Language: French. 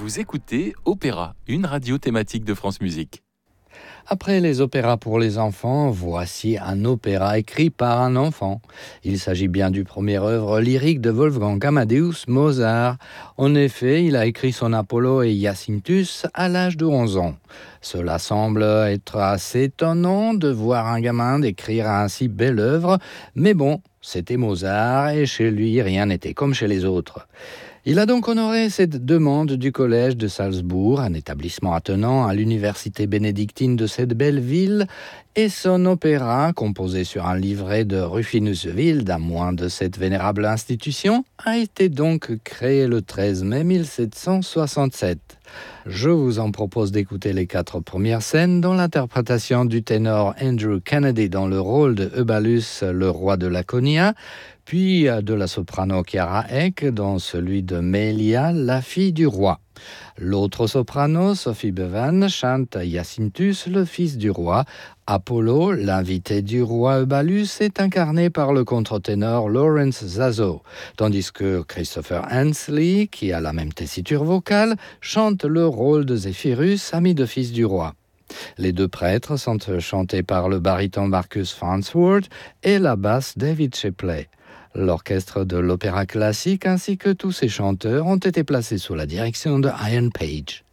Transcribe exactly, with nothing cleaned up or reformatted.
Vous écoutez Opéra, une radio thématique de France Musique. Après les opéras pour les enfants, voici un opéra écrit par un enfant. Il s'agit bien du premier œuvre lyrique de Wolfgang Amadeus Mozart. En effet, il a écrit son Apollo et Hyacinthus à l'âge de onze ans. Cela semble être assez étonnant de voir un gamin d'écrire un si belle œuvre, mais bon, c'était Mozart et chez lui, rien n'était comme chez les autres. Il a donc honoré cette demande du collège de Salzbourg, un établissement attenant à l'université bénédictine de cette belle ville, et son opéra, composé sur un livret de Rufinus Wild, à moins de cette vénérable institution, a été donc créé le treize mai mille sept cent soixante-sept. Je vous en propose d'écouter les quatre premières scènes dans l'interprétation du ténor Andrew Kennedy dans le rôle de Ebalus, le roi de Laconia, puis de la soprano Chiara Eck dans celui de Melia, la fille du roi. L'autre soprano, Sophie Bevan, chante Hyacinthus, le fils du roi. Apollo, l'invité du roi Ebalus, est incarné par le contre-ténor Lawrence Zazo, tandis que Christopher Hensley, qui a la même tessiture vocale, chante le rôle de Zephyrus, ami de fils du roi. Les deux prêtres sont chantés par le baryton Marcus Farnsworth et la basse David Shepley. L'orchestre de l'opéra classique ainsi que tous ses chanteurs ont été placés sous la direction de Ian Page.